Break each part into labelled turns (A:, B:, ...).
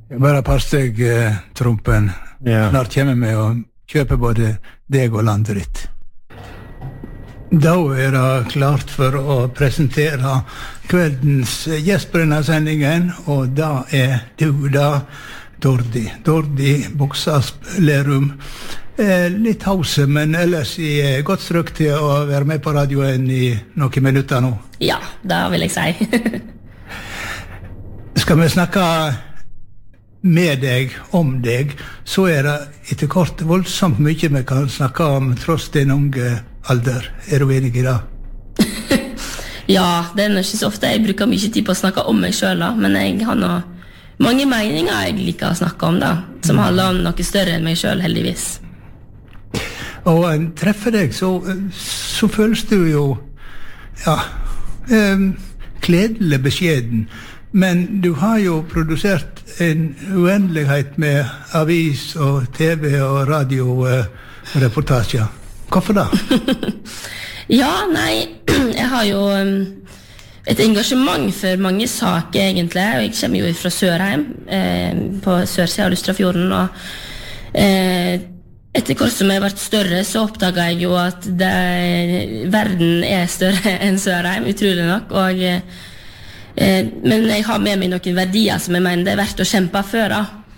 A: Bare pass deg, Trumpen.
B: Ja.
A: Snart kommer vi og kjøper både deg og landet ditt. Da det klart for å presentere kveldens gjest på denne sendingen, og da du da, Dordi Buksasp Lerum. Litt hause, men ellers i godt strøk til å være med på radioen i noen minutter nå.
C: Ja, det vil jeg si.
A: Skal vi snakke med deg, om deg, så det etter kort voldsomt mye vi kan snakke om tross din unge alder. Du enig i det?
C: Ja, det ikke så ofte. Jeg bruker mye tid på å snakke om meg selv, da. Men jeg har mange meninger jeg liker å snakke om, da, som handler om noe større enn meg selv, heldigvis.
A: Og treffer deg, så føles du jo, kledelig beskjeden. Men du har jo produsert en uendelighet med avis og TV og radioreportasjer. Hvorfor da?
C: Ja, nei, jeg har jo et engasjement for mange saker egentlig, og jeg kommer jo fra Sørheim, på sørsiden av Lustrafjorden, og etter hvert som jeg har vært større, så oppdaget jeg jo at verden større enn Sørheim, utrolig nok, og men jeg har med meg noen verdier som jeg mener det verdt å kjempe for.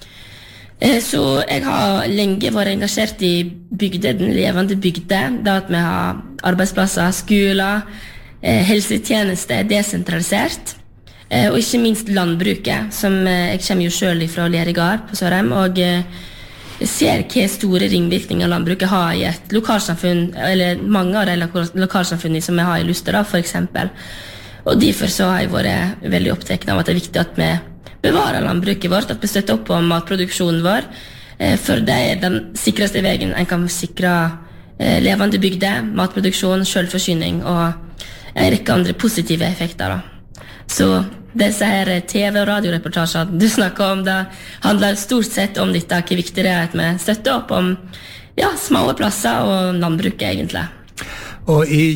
C: Så jeg har lenge vært engasjert i bygder, den levende bygder, da at vi har arbeidsplasser, skoler, helsetjenester, desentralisert, og ikke minst landbruket, som jeg kommer jo selv fra Lerigard på Sørheim, og jeg ser hva store ringvirkninger landbruket har i et lokalsamfunn, eller mange av de lokalsamfunnene som vi har i Luster, for eksempel. Og derfor så har jeg vært veldig opptatt av at det viktig at vi bevarer landbruket vårt, at vi støtter opp om matproduksjonen vår, for det den sikreste veien en kan sikre levende bygder, matproduksjon, selvforsyning og en rekke andre positive effekter. Da. Så disse her TV- og radioreportasjer du snakker om, det handler stort sett om dette, hvor viktig det at vi støtter opp om små plasser og landbruket egentlig.
A: Og i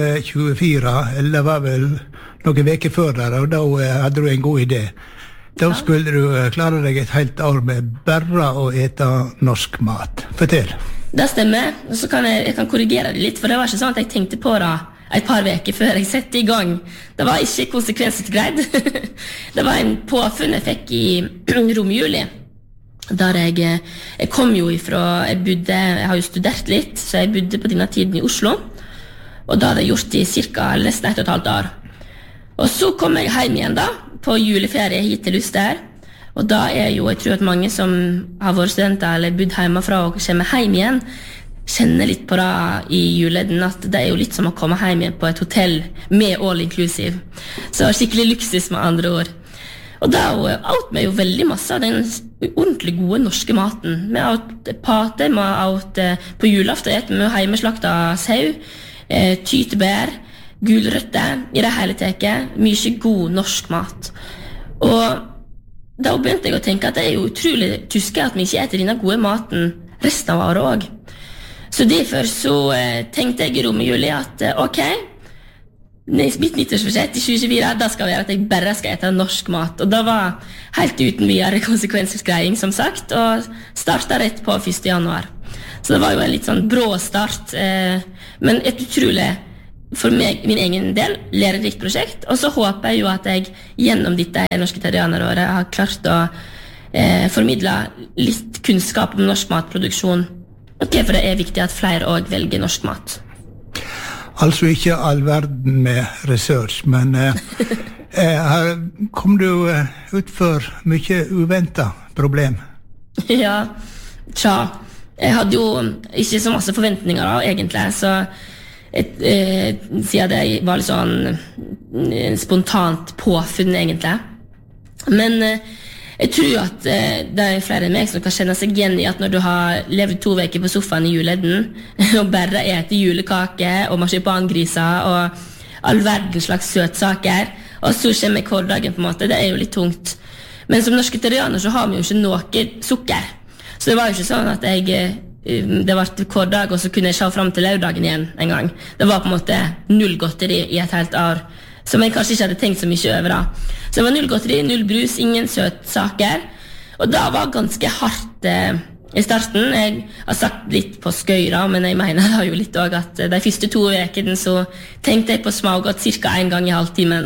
A: 2024, eller det var vel noen veker før der, og da hadde du en god idé. Da skulle du klare deg et helt år med bare å ete norsk mat. Fortell.
C: Det stemmer, og så kan jeg kan korrigere det litt, for det var ikke sånn at jeg tenkte på det et par veker før jeg sette i gang. Det var ikke konsekvensutgreid. Det var en påfunn jeg fikk i romjuli, der jeg kom jo ifra, jeg har jo studert litt, så jeg bodde på denne tiden i Oslo, og da hadde jeg gjort det i nesten 1,5 år. Og så kom jeg hjem igjen da, på juleferie hit til Luster, og da jo, jeg tror at mange som har vært studenter eller bodd hjemmefra og kommer hjem igjen, kjenner litt på det i juleden, at det jo litt som å komme hjem igjen på et hotell med all inclusive. Så skikkelig luksus med andre ord. Og da åt vi jo veldig masse av den ordentlig gode norske maten. Vi åt pate, vi åt på julaften, vi hjemmeslakta sau, tytebær, gulrøtter, i det hele teket, mye god norsk mat. Og da begynte jeg å tenke at det jo utrolig tuske at vi ikke etter denne gode maten resten av året også. Så derfor så tenkte jeg i rommet juli at ok, mitt nyttårsforsett i 2024, da skal være at jeg bare skal ete norsk mat. Og da var helt uten videre konsekvensutgreiing, som sagt, og startet rett på 1. januar. Så det var jo en litt sånn brå start, men et utrolig, for meg, min egen del, lærerikt prosjekt. Og så håper jeg jo at jeg gjennom dette norske terrianeråret har klart å formidle litt kunnskap om norsk matproduksjon. Og hvorfor det viktig at flere også velger norsk mat.
A: Altså ikke all verden med research, men kom du ut for mye uventet problem?
C: Ja, jeg hadde jo ikke så masse forventninger da, egentlig, så siden det var litt sånn spontant påfunn egentlig. Men jeg tror at det flere enn meg som kan kjenne seg igjen i at når du har levd 2 veker på sofaen i juleden og bare etter julekake og marsipangriser og all verdens slags søtsaker, og så kommer hverdagen på en måte, det jo litt tungt. Men som norske terrianer så har vi jo ikke noe sukker, så det var jo ikke sånn at det var hver dag, og så kunne jeg se frem til lørdagen igjen en gang. Det var på en måte 0 godteri i et helt år, som jeg kanskje ikke hadde tenkt så mye over da. Så det var 0 godteri, 0 brus, ingen søtsaker, Og det var ganske hardt i starten. Jeg har sagt litt på skøyra, men jeg mener da jo litt også at de første 2 ukene så tenkte jeg på smågodt cirka 1 gang i halvtimen.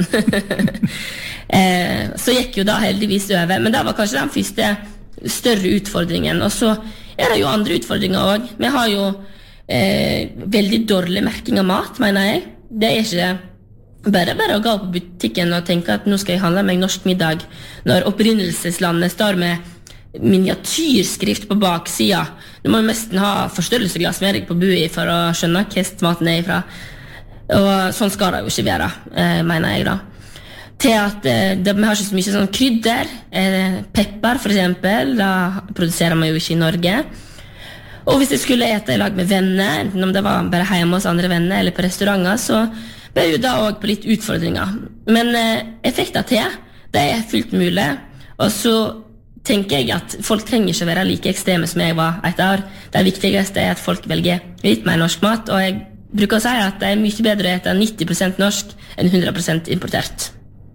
C: Så gikk jo da heldigvis over, men det var kanskje den første større utfordringen. Og så det jo andre utfordringer også. Vi har jo veldig dårlig merking av mat, mener jeg. Det ikke bare å gå på butikken og tenke at nå skal jeg handle meg norsk middag, når opprinnelseslandet står med miniatyrskrift på baksida. Du må jo nesten ha forstørrelsesglass med deg på bui for å skjønne hva maten ifra. Og sånn skal det jo ikke være, mener jeg da. Til at vi har ikke så mye sånn krydder, pepper for eksempel, da produserer man jo ikke i Norge. Og hvis jeg skulle ete i lag med venner, enten om det var bare hjemme hos andre venner eller på restauranter, så ble jo da også på litt utfordringer. Men effekten til, det fullt mulig, og så tenker jeg at folk trenger ikke være like ekstreme som jeg var et år. Det viktigste at folk velger litt mer norsk mat, og jeg bruker å si at det mye bedre å ete 90% norsk enn 100% importert.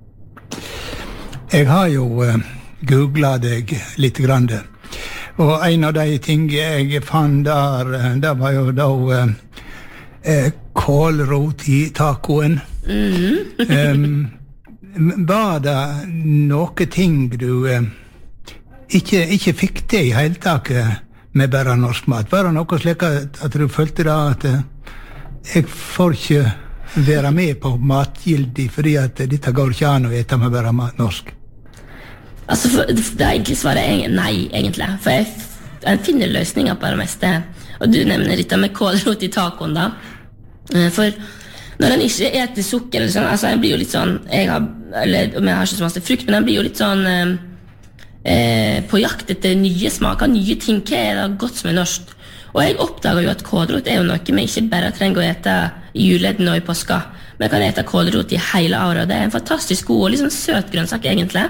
A: Jeg har jo googlet deg litt grann, og en av de ting jeg fant der, det var jo da kålrot i tacoen. Var det noe ting du ikke fikk det i hele taket med bare norsk mat? Var det noe slik at du følte da at jeg får ikke være med på matgildig fordi at dette går ikke an å ete med bare mat norsk?
C: Altså, det egentlig svaret nei, egentlig. For jeg finner løsninger på det meste. Og du nevner dette med kålrot i tacoen da. For når en ikke eter sukker eller sånn, altså en blir jo litt sånn, jeg har ikke så masse frukt, men en blir jo litt sånn på jakt etter nye smaker, nye ting. Hva det godt som norsk? Og jeg oppdager jo at kålrot jo noe vi ikke bare trenger å ete i juletten og i påska. Vi kan ete kålrot i hele året, og det en fantastisk god og litt sånn søt grønnsak egentlig.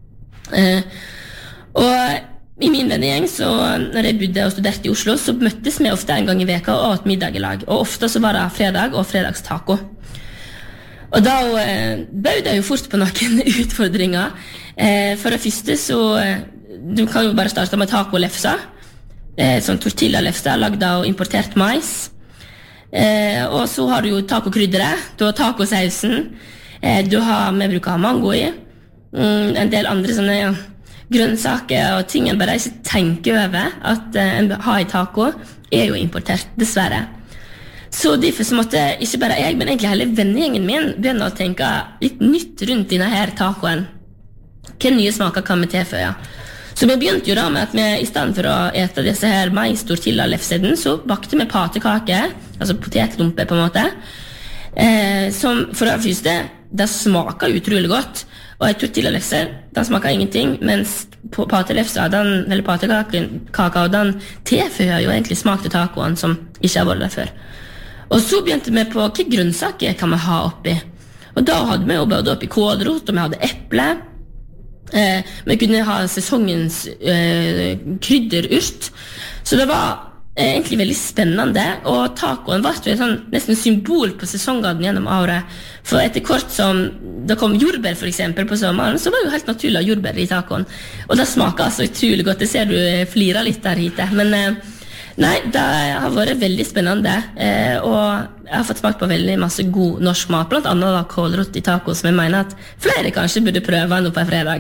C: Og i min vennegjeng, så når jeg bodde og studerte i Oslo, så møttes vi ofte en gang i veka og åt middag i lag. Og ofte så var det fredag og fredagstaco. Og da bød jeg jo fort på noen utfordringer. For det første så du kan jo bare starte med tacolefsa, sånn tortillalefsa lagd av importert mais. Og så har du jo tacokrydderet, du har tacosausen, vi bruker mango i, en del andre sånne grønnsaker og ting en bare ikke tenker over at en har i taco jo importert, dessverre. Så derfor så måtte ikke bare jeg, men egentlig hele vennegjengen min begynne å tenke litt nytt rundt denne her tacoen. Hva nye smaker kan vi tilføye? Så vi begynte jo da med at vi i stedet for å ete disse her mais-tortilla-lefseden, så bakte vi patekake, altså potetlumpe på en måte, som for det første, det smaker utrolig godt, og en tortilla-lefse, den smaker ingenting, mens patelefsa, eller patekaka, den tilføyer jo egentlig smak til tacoen som ikke har vært der før. Og så begynte vi på hvilke grønnsaker kan vi ha oppi. Og da hadde vi jo både oppi kålrot, og vi hadde eple. Vi kunne ha sesongens krydderurt. Så det var egentlig veldig spennende, og tacoen var et sånn, nesten symbol på sesongene gjennom året. For etter kort som det kom jordbær for eksempel på sommeren, så var det jo helt naturlig av jordbær i tacoen. Og det smaker altså utrolig godt, det ser du flirer litt der hit. Men nei, det har vært veldig spennende, og jeg har fått smakt på veldig masse god norsk mat, blant annet kålrot i taco, som jeg mener at flere kanskje burde prøve nå på en fredag.